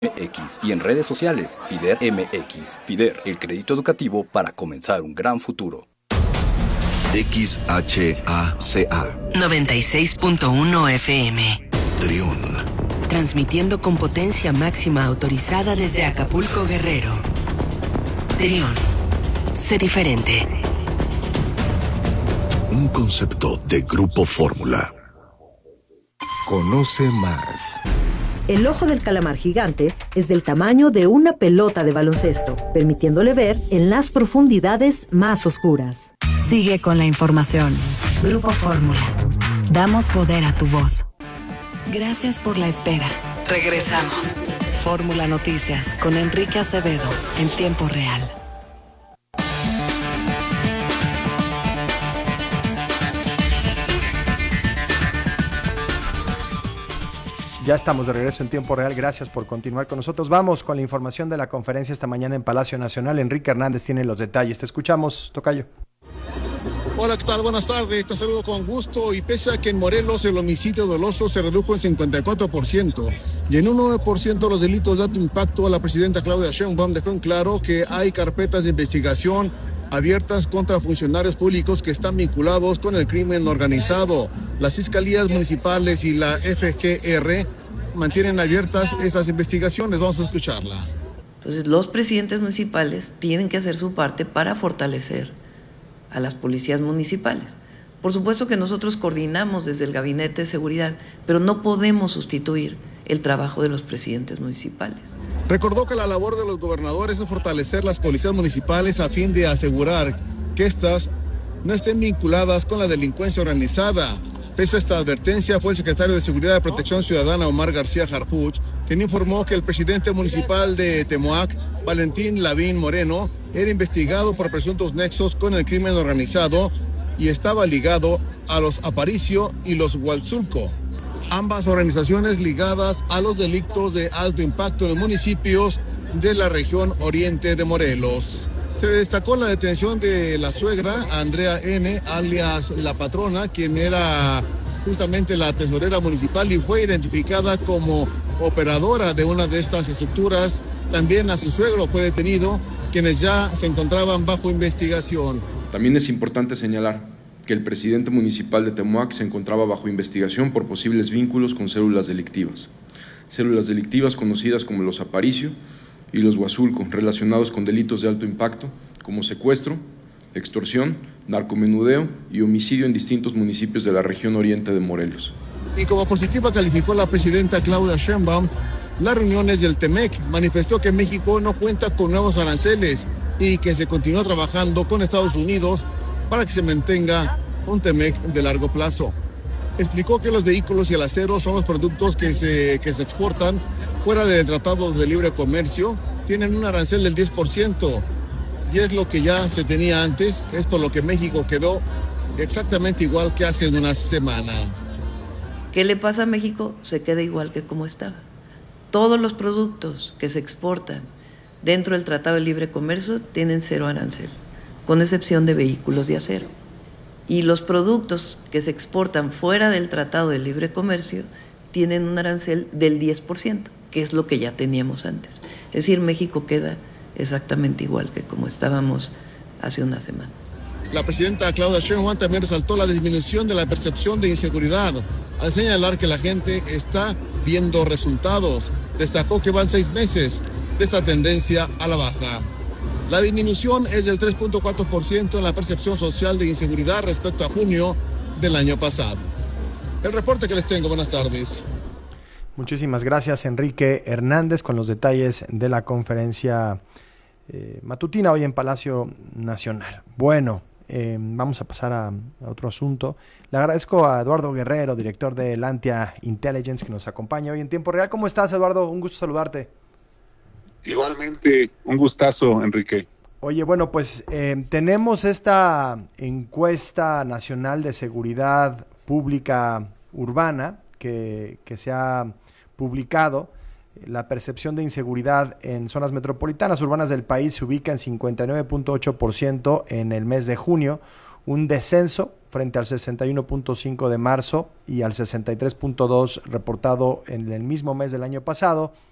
MX y en redes sociales, FIDER MX. FIDER, el crédito educativo para comenzar un gran futuro. XHACA 96.1 FM. Trión. Transmitiendo con potencia máxima autorizada desde Acapulco, Guerrero. Trión. Sé diferente. Un concepto de Grupo Fórmula. Conoce más. El ojo del calamar gigante es del tamaño de una pelota de baloncesto, permitiéndole ver en las profundidades más oscuras. Sigue con la información. Grupo Fórmula. Damos poder a tu voz. Gracias por la espera. Regresamos. Fórmula Noticias con Enrique Acevedo en tiempo real. Ya estamos de regreso en tiempo real. Gracias por continuar con nosotros. Vamos con la información de la conferencia esta mañana en Palacio Nacional. Enrique Hernández tiene los detalles. Te escuchamos, tocayo. Hola, ¿qué tal? Buenas tardes. Te saludo con gusto. Y pese a que en Morelos el homicidio doloso se redujo en 54% y en un 9% los delitos de alto impacto, la presidenta Claudia Sheinbaum dejó en claro que hay carpetas de investigación abiertas contra funcionarios públicos que están vinculados con el crimen organizado. Las fiscalías municipales y la FGR mantienen abiertas estas investigaciones. Vamos a escucharla. Entonces, los presidentes municipales tienen que hacer su parte para fortalecer a las policías municipales. Por supuesto que nosotros coordinamos desde el Gabinete de Seguridad, pero no podemos sustituir el trabajo de los presidentes municipales. Recordó que la labor de los gobernadores es fortalecer las policías municipales a fin de asegurar que éstas no estén vinculadas con la delincuencia organizada. Pese a esta advertencia, fue el secretario de Seguridad y Protección Ciudadana, Omar García Harfuch, quien informó que el presidente municipal de Temoac, Valentín Lavín Moreno, era investigado por presuntos nexos con el crimen organizado y estaba ligado a los Aparicio y los Hualtzulco, ambas organizaciones ligadas a los delitos de alto impacto en los municipios de la región oriente de Morelos. Se destacó la detención de la suegra, Andrea N., alias La Patrona, quien era justamente la tesorera municipal y fue identificada como operadora de una de estas estructuras. También a su suegro fue detenido, quienes ya se encontraban bajo investigación. También es importante señalar que el presidente municipal de Temoac se encontraba bajo investigación por posibles vínculos con células delictivas conocidas como los Aparicio y los Huazulco, relacionados con delitos de alto impacto como secuestro, extorsión, narcomenudeo y homicidio en distintos municipios de la región oriente de Morelos. Y como positiva calificó la presidenta Claudia Sheinbaum las reuniones del TEMEC. Manifestó que México no cuenta con nuevos aranceles y que se continúa trabajando con Estados Unidos para que se mantenga un TEMEC de largo plazo. Explicó que los vehículos y el acero son los productos que se exportan fuera del Tratado de Libre Comercio, tienen un arancel del 10%, y es lo que ya se tenía antes, es por lo que México quedó exactamente igual que hace una semana. ¿Qué le pasa a México? Se queda igual que como estaba. Todos los productos que se exportan dentro del Tratado de Libre Comercio tienen cero arancel, con excepción de vehículos de acero. Y los productos que se exportan fuera del Tratado de Libre Comercio tienen un arancel del 10%, que es lo que ya teníamos antes. Es decir, México queda exactamente igual que como estábamos hace una semana. La presidenta Claudia Sheinbaum también resaltó la disminución de la percepción de inseguridad, al señalar que la gente está viendo resultados. Destacó que van 6 meses de esta tendencia a la baja. La disminución es del 3.4% en la percepción social de inseguridad respecto a junio del año pasado. El reporte que les tengo. Buenas tardes. Muchísimas gracias, Enrique Hernández, con los detalles de la conferencia matutina hoy en Palacio Nacional. Bueno, vamos a pasar a otro asunto. Le agradezco a Eduardo Guerrero, director de Lantia Intelligence, que nos acompaña hoy en tiempo real. ¿Cómo estás, Eduardo? Un gusto saludarte. Igualmente, un gustazo, Enrique. Oye, bueno, pues tenemos esta encuesta nacional de seguridad pública urbana que se ha publicado. La percepción de inseguridad en zonas metropolitanas urbanas del país se ubica en 59.8% en el mes de junio, un descenso frente al 61.5% de marzo y al 63.2% reportado en el mismo mes del año pasado.